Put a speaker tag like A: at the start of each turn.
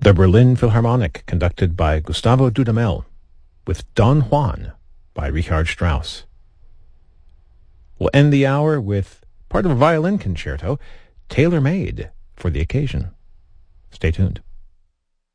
A: The Berlin Philharmonic, conducted by Gustavo Dudamel, with Don Juan by Richard Strauss. We'll end the hour with part of a violin concerto, tailor-made for the occasion. Stay tuned.